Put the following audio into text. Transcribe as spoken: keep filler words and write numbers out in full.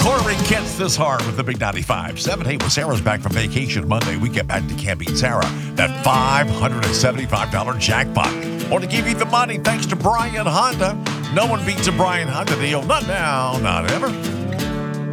Corey gets this hard with the big ninety-five seven. Hey, when Sarah's back from vacation Monday, we get back to Can't Beat Sarah, that five hundred seventy-five dollars jackpot. Or to give you the money, thanks to Brian Honda. No one beats a Brian Honda deal. Not now, not ever.